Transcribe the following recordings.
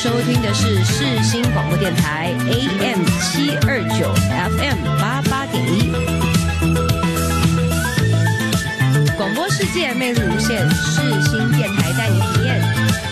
收听的是世新广播电台 AM 729 FM 88.1，广播世界魅力无限，世新电台带你体验。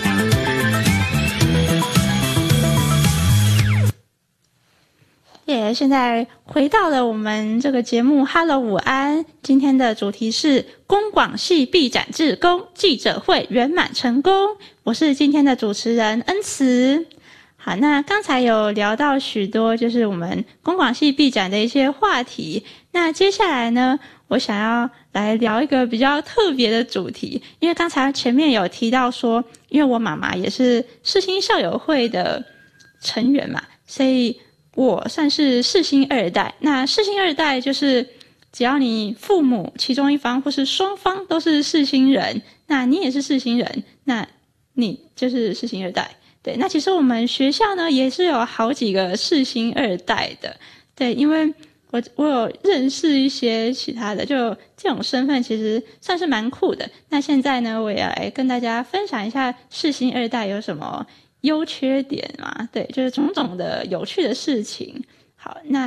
现在回到了我们这个节目 Hello 午安，今天的主题是公广系毕展志工记者会圆满成功，我是今天的主持人恩慈。好，那刚才有聊到许多就是我们公广系毕展的一些话题，那接下来呢，我想要来聊一个比较特别的主题，因为刚才前面有提到说，因为我妈妈也是世新校友会的成员嘛，所以我算是世新二代。那世新二代就是只要你父母其中一方或是双方都是世新人，那你也是世新人，那你就是世新二代。对，那其实我们学校呢也是有好几个世新二代的。对，因为我有认识一些其他的，就这种身份其实算是蛮酷的。那现在呢，我也来跟大家分享一下世新二代有什么优缺点嘛，对，就是种种的有趣的事情。好，那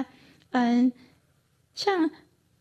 像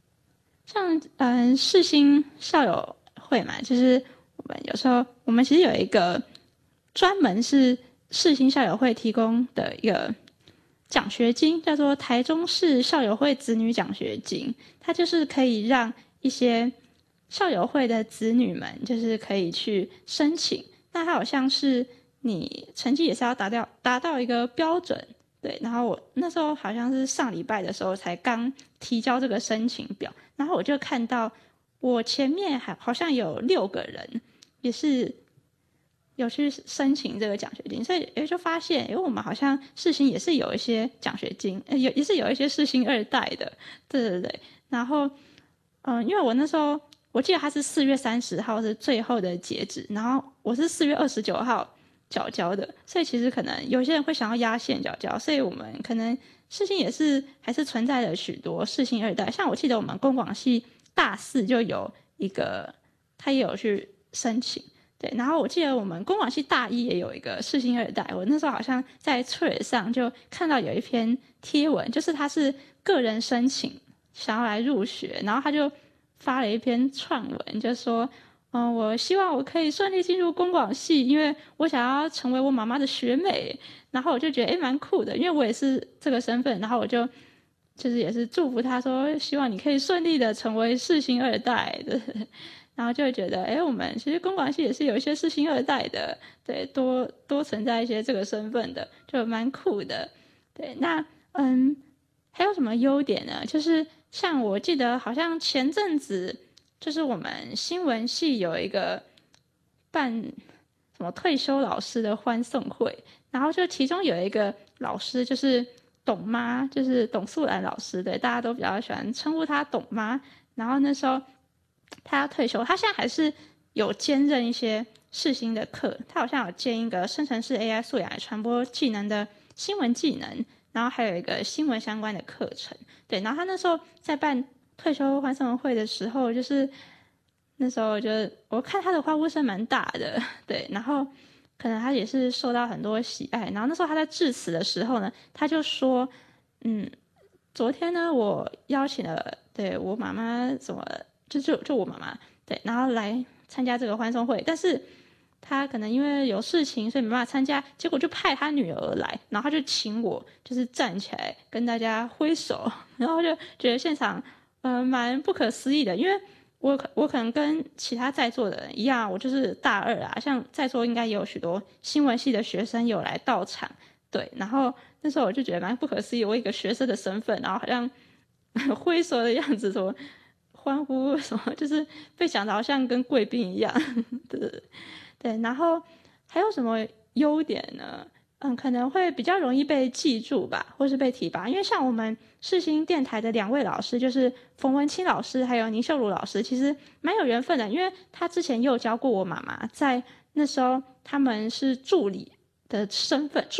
世新校友会嘛，就是我们有时候我们其实有一个专门是世新校友会提供的一个奖学金，叫做台中市校友会子女奖学金，它就是可以让一些校友会的子女们就是可以去申请，那它好像是你成绩也是要达到一个标准。对，然后我那时候好像是上礼拜的时候才刚提交这个申请表，然后我就看到我前面好像有6个人也是有去申请这个奖学金，所以就发现我们好像世新也是有一些奖学金，也是有一些世新二代的。对，然后因为我那时候我记得他是4月30号是最后的截止，然后我是4月29号缴交的，所以其实可能有些人会想要压线缴交，所以我们可能世新也是还是存在了许多世新二代。像我记得我们公广系大4就有一个他也有去申请，对，然后我记得我们公广系大1也有一个世新二代，我那时候好像在Twitter上就看到有一篇贴文，就是他是个人申请想要来入学，然后他就发了一篇串文，就说我希望我可以顺利进入公广系，因为我想要成为我妈妈的学妹。然后我就觉得蛮酷的，因为我也是这个身份，然后我就是也是祝福他说希望你可以顺利的成为世新二代的。然后就会觉得我们其实公广系也是有一些世新二代的，对，多存在一些这个身份的，就蛮酷的。对，那还有什么优点呢？就是像我记得好像前阵子就是我们新闻系有一个办什么退休老师的欢送会，然后就其中有一个老师就是董妈，就是董素兰老师，对，大家都比较喜欢称呼她董妈。然后那时候她要退休，她现在还是有兼任一些世新的课，她好像有兼一个生成式 AI 素养传播技能的新闻技能，然后还有一个新闻相关的课程。对，然后她那时候在办退休欢送会的时候，就是那时候我看她的欢呼声蛮大的，对，然后可能她也是受到很多喜爱。然后那时候她在致辞的时候呢，她就说昨天呢我邀请了对我妈妈什么就我妈妈，对，然后来参加这个欢送会，但是她可能因为有事情所以没办法参加，结果就派她女儿来，然后她就请我就是站起来跟大家挥手，然后就觉得现场蛮不可思议的。因为我可能跟其他在座的人一样，我就是大2啊，像在座应该也有许多新闻系的学生有来到场，对，然后那时候我就觉得蛮不可思议，我一个学生的身份，然后好像挥手的样子，什么欢呼什么，就是被讲的好像跟贵宾一样。对，然后还有什么优点呢？可能会比较容易被记住吧，或是被提拔。因为像我们世新电台的2位老师，就是冯文清老师还有倪秀如老师，其实蛮有缘分的，因为他之前也有教过我妈妈，在那时候他们是助理的身份。